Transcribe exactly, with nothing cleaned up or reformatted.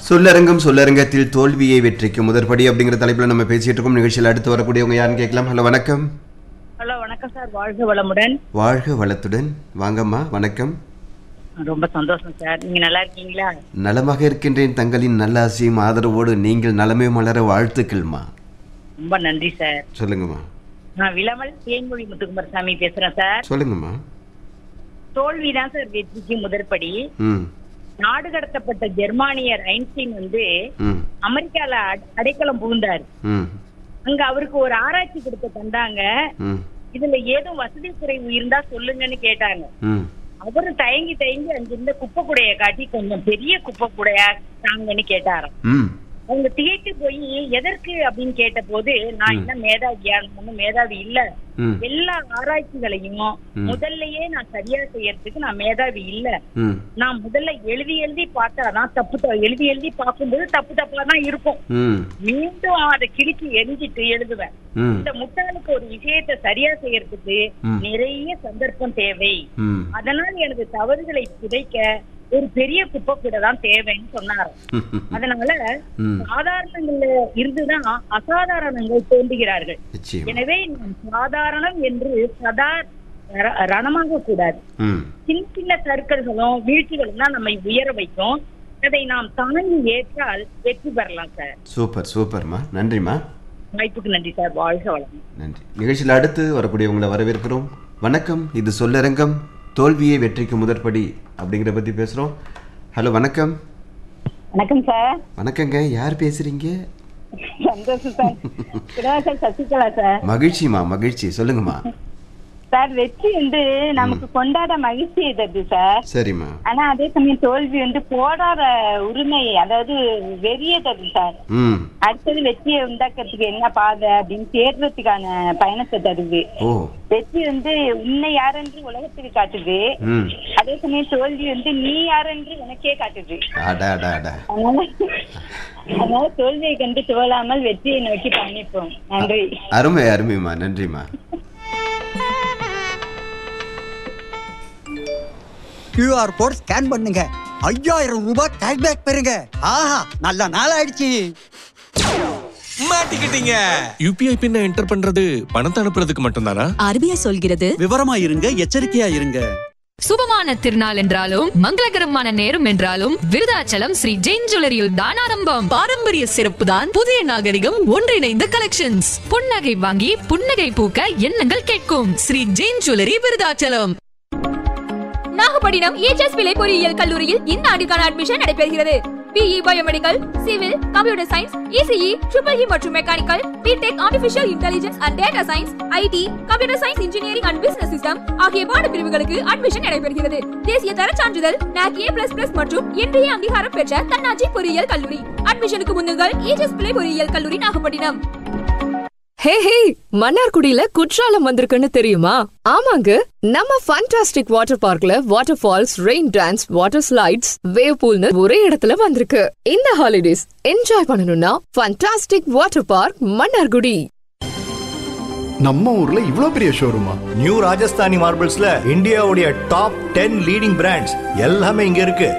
சொல்லரங்கம் சொல்லரங்கத்தில் தோல்வியை வெற்றிக்கு முதற்படி அப்படிங்கிற தலைப்பில் நம்ம பேசிட்டு இருக்கோம். நிகழ்ச்சியில் அடுத்து வரக்கூடியவங்க யாருன்னு கேட்கலாம். ஹலோ வணக்கம். ஹலோ வணக்கம் சார். வாழ்க வளமுடன். வாழ்க வளத்துடன். வாங்கம்மா. வணக்கம். ரொம்ப சந்தோஷம் சார். நீங்க நல்லா இருக்கீங்களா? நலமாக இருக்கின்றேன். தங்களின் நல்ல ஆசையும் ஆதரவோடு நீங்கள் நலமே மலர வாழ்த்துக்கள்மா. ரொம்ப நன்றி சார். சொல்லுங்கம்மா. நான் விளமல் தேன்மொழி முத்துக்குமாரசாமி பேசுறேன் சார். சொல்லுங்கம்மா. தோல்விதான் சார் வெற்றிக்கு முதற்படி. ம் நாடு கடத்தப்பட்ட ஜெர்மானியர் ஐன்ஸ்டீன் வந்து அமெரிக்கால அடைக்கலம் புகுந்தார். அங்க அவருக்கு ஒரு ஆராய்ச்சி கொடுக்க தந்தாங்க. இதுல ஏதும் வசதி குறைவு இருந்தா சொல்லுங்கன்னு கேட்டாங்க. அவரு தயங்கி தயங்கி அங்க இருந்த குப்பை கூடைய காட்டி கொஞ்சம் பெரிய குப்பை கூடையா தாங்கன்னு கேட்டாராம். அவங்க திகைத்து போய் எதற்கு அப்படின்னு கேட்ட போது, நான் என்ன மேதாவியா? மேதாவி இல்ல, எல்லா ஆராய்ச்சிகளையும் முதல்லயே நான் சரியா செய்யறதுக்கு நான் மேதாவி இல்ல. நான் முதல்ல எழுதி எழுதி பார்த்தாதான் தப்பு, எழுதி எழுதி பார்க்கும்போது தப்பு தப்பா தான் இருக்கும். மீண்டும் அதை கிழிச்சு எரிஞ்சிட்டு எழுதுவேன். இந்த முட்டாளுக்கு ஒரு விஷயத்தை சரியா செய்யறதுக்கு நிறைய சந்தர்ப்பம் தேவை. அதனால் எனது தவறுகளை புதைக்க ஒரு பெரிய குப்பை கூட தான் தேவைன்னு சொன்னாரு. அதனால சாதாரணங்கள்ல இருந்துதான் அசாதாரணங்கள் தோன்றுகிறார்கள். எனவே நாம் சாதாரணம் என்று சதா ரணமாக கூடாது. சின்ன சின்ன சறுக்கல்களும் வீழ்ச்சிகளும் தான் நம்மை உயர வைக்கும். அதை நாம் தாங்கி ஏற்றால் வெற்றி பெறலாம் சார். சூப்பர் சூப்பர்மா. நன்றிமா. வாய்ப்புக்கு நன்றி சார். வாழ்க வளம். நன்றி. நிகழ்ச்சியில் அடுத்து வரக்கூடியவங்களை வரவேற்கிறோம். வணக்கம். இது சொல்லரங்கம் தோல்வியை வெற்றிக்கு முதற்படி அப்படிங்கிற பத்தி பேசுறோம். ஹலோ வணக்கம். வணக்கம் சார். வணக்கங்க. யார் பேசுறீங்க? சந்தோஷம் சார். சசிகலா சார். மகிழ்ச்சிமா. மகிழ்ச்சி. சொல்லுங்கம்மா. சார், வெற்றி வந்து நமக்கு கொண்டாட மகிழ்ச்சி தருது சார். சரிம்மா. ஆனா அதே சமயம் தோல்வி வந்து போராட உரிமை, அதாவது வெறிய தருது சார். அடுத்தது வெற்றியை உண்டாக்குறதுக்கு என்ன பாதை அப்படின்னு தேர்றதுக்கான பயணத்தை தருது. வெற்றி வந்து உன்னை யாரென்று உலகத்துக்கு காட்டுது. அதே சமயம் தோல்வி வந்து நீ யாரென்று உனக்கே காட்டுது. அதனால தோல்வியை கண்டு தோலாமல் வெற்றியை நோக்கி பயணிப்போம். நன்றி. அருமை அருமைமா. நன்றிமா. கியூஆர் கோட் ஸ்கேன் பண்ணுங்க, ஐயாயிரம் ரூபாய் கேஷ்பேக் பெறுங்க. ஆஹா, நல்ல நாள் ஆயிடுச்சு. மாட்டிக்கிட்டீங்க. யூபிஐ பின் என்டர் பண்றது பணத்தை அனுப்புறதுக்கு மட்டும்தானா? ஆர்பிஐ சொல்கிறது விவரமா இருங்க, எச்சரிக்கையா இருங்க. சுபமான திருநாள் என்றாலும் மங்களகரமான நேரம் என்றாலும் விருதாச்சலம் ஸ்ரீ ஜெயின் ஜுவல்லரியில் தான் ஆரம்பம். பாரம்பரிய சிறப்பு தான் புதிய நாகரிகம் ஒன்றிணைந்த கலெக்ஷன்ஸ். புன்னகை வாங்கி புன்னகை பூக்க எண்ணங்கள் கேட்கும். ஸ்ரீ ஜெயின் ஜுவல்லரி விருதாச்சலம். நாகப்பட்டினம் ஏஜஸ் பிள்ளை பொறியியல் கல்லூரியில் இந்த ஆண்டுக்கான அட்மிஷன் நடைபெறுகிறது. BE biomedical, civil, computer science, ECE, triple E மற்றும் mechanical, BTech, artificial intelligence and data science, ID, computer science, engineering and business system ஆகிய பாட பிரிவுகளுக்கு அட்மிஷன் நடைபெறுகிறது. தேசிய தர சான்றிதழ் நாக் ஏ பிளஸ் பிளஸ் மற்றும் இன்றைய அங்கீகாரம் பெற்ற தன்னாட்சி பொறியியல் கல்லூரி. அட்மிஷனுக்கு முன்னுங்கள் ஏஜஸ் பிள்ளை பொறியியல் கல்லூரி, நாகப்பட்டினம். ஹே ஹே, மன்னார்குடியில குற்றாலம் வந்திருக்குன்னு தெரியுமா? ஆமாங்க, நம்ம ஃபண்டாஸ்டிக் வாட்டர் பார்க்ல water falls, rain dance, water slides, wave பூல்னு ஒரே இடத்துல வந்திருக்கு. இந்த ஹாலிடேஸ் என்ஜாய் பண்ணணும்னா ஃபண்டாஸ்டிக் வாட்டர் பார்க் மன்னார்குடி. நம்ம ஊர்ல இவ்ளோ பெரிய ஷோரூமா? நியூ ராஜஸ்தானி மார்பிள்ஸ்ல இந்தியாவுடைய டாப் டென் லீடிங் பிராண்ட்ஸ் எல்லாமே இங்க இருக்கு.